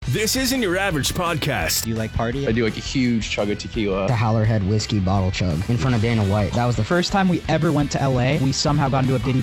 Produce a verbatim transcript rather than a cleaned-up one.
This isn't your average podcast. Do you like party? I do like a huge chug of tequila. The Howlerhead whiskey bottle chug in front of Dana White. That was the First time we ever went to L A, we somehow got into a Diddy